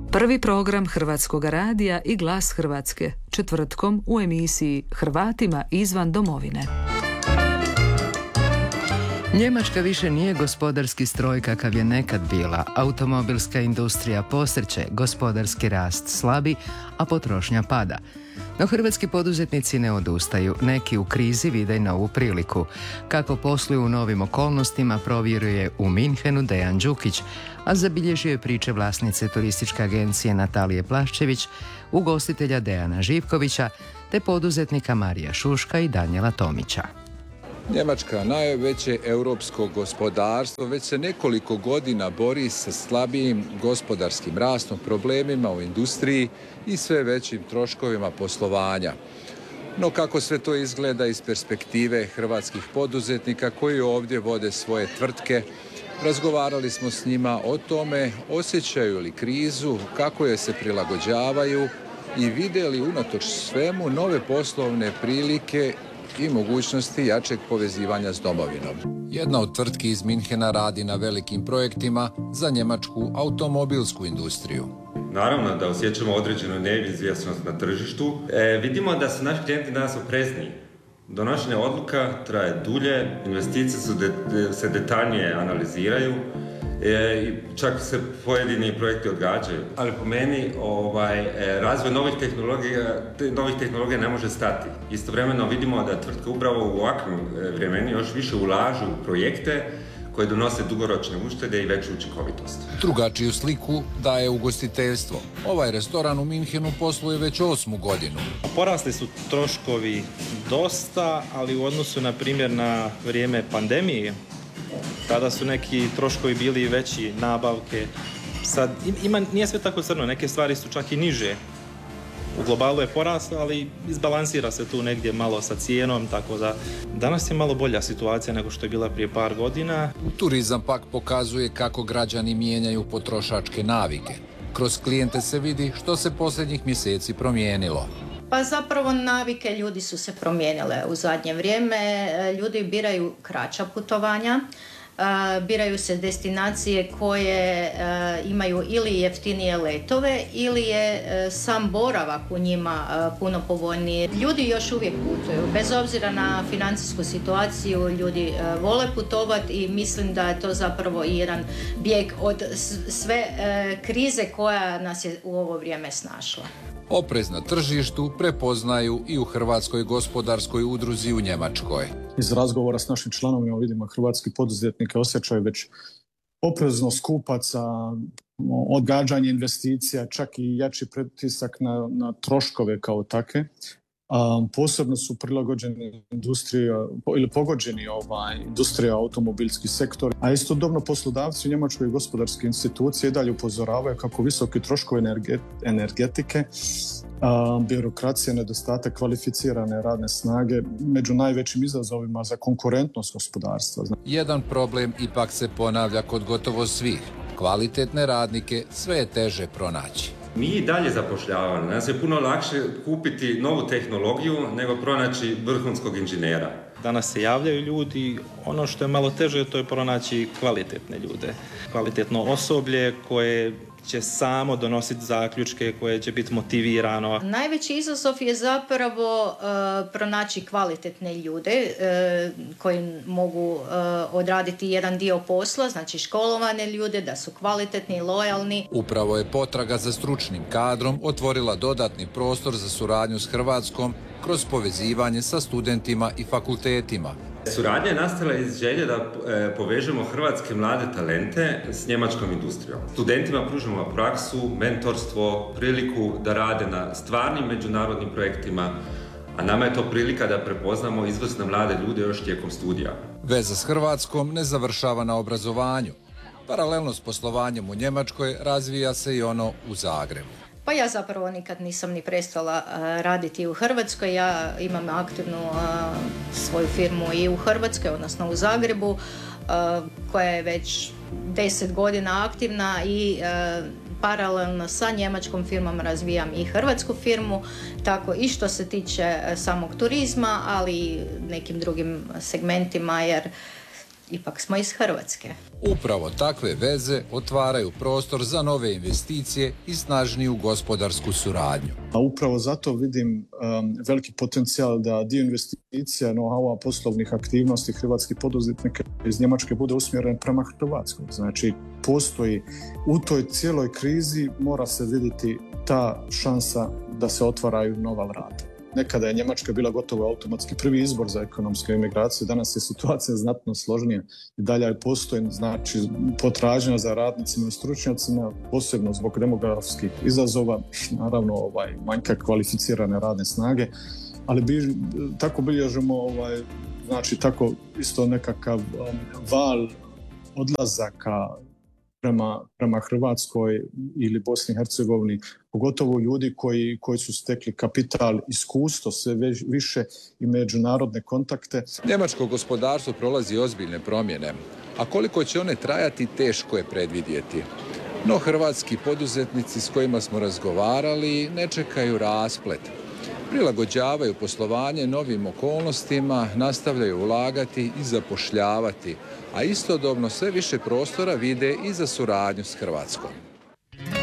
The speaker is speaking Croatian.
Prvi program Hrvatskog radija i Glas Hrvatske, četvrtkom u emisiji Hrvatima izvan domovine. Njemačka više nije gospodarski stroj kakav je nekad bila. Automobilska industrija posrće, gospodarski rast slabi, a potrošnja pada. No hrvatski poduzetnici ne odustaju. Neki u krizi vide i novu priliku. Kako posluju u novim okolnostima provjeruje u Minhenu Dejan Đukić, a zabilježio je priče vlasnice turističke agencije Natalije Plaščević, ugostitelja Dejana Živkovića, te poduzetnika Marija Šuška i Danijela Tomića. Njemačka, najveće europsko gospodarstvo, već se nekoliko godina bori sa slabijim gospodarskim rastom, problemima u industriji i sve većim troškovima poslovanja. No kako sve to izgleda iz perspektive hrvatskih poduzetnika koji ovdje vode svoje tvrtke, razgovarali smo s njima o tome osjećaju li krizu, kako je se prilagođavaju i vide li unatoč svemu nove poslovne prilike i mogućnosti jačeg povezivanja s domovinom. Jedna od tvrtki iz Minhena radi na velikim projektima za njemačku automobilsku industriju. Naravno da osjećamo određenu neizvjesnost na tržištu. Vidimo da su naši klijenti danas oprezniji. Donošenje odluka traje dulje, investicije se detaljnije analiziraju, čak se pojedini projekti odgađaju. Ali po meni razvoj novih tehnologija ne može stati. Istovremeno vidimo da tvrtke upravo u ovakvim vremenima još više ulažu u projekte koje donose dugoročne uštede i veću učinkovitost. Drugačiju sliku daje ugostiteljstvo. Ovaj restoran u Minhenu posluje već 8. godinu. Porasli su troškovi dosta, ali u odnosu na primjer na vrijeme pandemije, tada su neki troškovi bili veći, nabavke. Sad nije sve tako crno, neke stvari su čak i niže. U globalu je poraslo, ali izbalansira se tu negdje malo sa cijenom, tako da danas je malo bolja situacija nego što je bila prije par godina. Turizam pak pokazuje kako građani mijenjaju potrošačke navike. Kroz klijente se vidi što se posljednjih mjeseci promijenilo. Pa zapravo navike ljudi su se promijenile u zadnje vrijeme. Ljudi biraju kraća putovanja, biraju se destinacije koje imaju ili jeftinije letove ili je sam boravak u njima puno povoljniji. Ljudi još uvijek putuju, bez obzira na financijsku situaciju, ljudi vole putovati i mislim da je to zapravo i jedan bijeg od sve krize koja nas je u ovo vrijeme snašla. Oprez na tržištu prepoznaju i u Hrvatskoj gospodarskoj udruzi u Njemačkoj. Iz razgovora s našim članovima vidimo hrvatski poduzetnike osjećaju već opreznost kupaca, odgađanje investicija, čak i jači pritisak na troškove kao takve. Posebno su prilagođeni pogođeni industrija, automobilski sektor, a istodobno poslodavci u Njemačkoj i gospodarske institucije i dalje upozoravaju kako visoki troškovi energetike, birokracija, nedostatak kvalificirane radne snage među najvećim izazovima za konkurentnost gospodarstva. Jedan problem ipak se ponavlja kod gotovo svih. Kvalitetne radnike sve je teže pronaći. Mi i dalje zapošljavamo. Nas je puno lakše kupiti novu tehnologiju nego pronaći vrhunskog inženjera. Danas se javljaju ljudi, ono što je malo teže to je pronaći kvalitetne ljude. Kvalitetno osoblje koje će samo donositi zaključke, koje će biti motivirano. Najveći izazov je zapravo pronaći kvalitetne ljude koji mogu odraditi jedan dio posla, znači školovane ljude, da su kvalitetni i lojalni. Upravo je potraga za stručnim kadrom otvorila dodatni prostor za suradnju s Hrvatskom kroz povezivanje sa studentima i fakultetima. Suradnja je nastala iz želje da povežemo hrvatske mlade talente s njemačkom industrijom. Studentima pružamo praksu, mentorstvo, priliku da rade na stvarnim međunarodnim projektima, a nama je to prilika da prepoznamo izvrsne mlade ljude još tijekom studija. Veza s Hrvatskom ne završava na obrazovanju. Paralelno s poslovanjem u Njemačkoj razvija se i ono u Zagrebu. Pa ja zapravo nikad nisam ni prestala raditi u Hrvatskoj. Ja imam aktivnu svoju firmu i u Hrvatskoj, odnosno u Zagrebu, koja je već 10 godina aktivna i paralelno sa njemačkom firmom razvijam i hrvatsku firmu, tako i što se tiče samog turizma, ali i nekim drugim segmentima, jer ipak smo iz Hrvatske. Upravo takve veze otvaraju prostor za nove investicije i snažniju gospodarsku suradnju. A upravo zato vidim veliki potencijal da dio investicija, know-howa, poslovnih aktivnosti hrvatskih poduzetnika iz Njemačke bude usmjeren prema Hrvatskoj. Znači, postoji u toj cijeloj krizi, mora se vidjeti ta šansa da se otvaraju nova vrata. Nekada je Njemačka bila gotovo automatski prvi izbor za ekonomsku imigraciju, danas je situacija znatno složnija i dalje postoji, znači, potražnja za radnicima i stručnjacima, posebno zbog demografskih izazova, naravno manjka kvalificirane radne snage, ali tako bilježimo znači tako isto nekakav val odlazaka prema Hrvatskoj ili Bosni i Hercegovini, pogotovo ljudi koji su stekli kapital, iskustvo, sve više i međunarodne kontakte. Njemačko gospodarstvo prolazi ozbiljne promjene, a koliko će one trajati teško je predvidjeti. No hrvatski poduzetnici s kojima smo razgovarali ne čekaju rasplet. Prilagođavaju poslovanje novim okolnostima, nastavljaju ulagati i zapošljavati, a istodobno sve više prostora vide i za suradnju s Hrvatskom.